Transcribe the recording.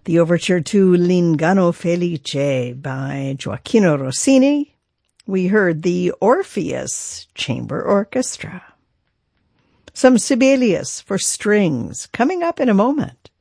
The overture to L'Inganno Felice by Gioacchino Rossini. We heard the Orpheus Chamber Orchestra. Some Sibelius for strings coming up in a moment.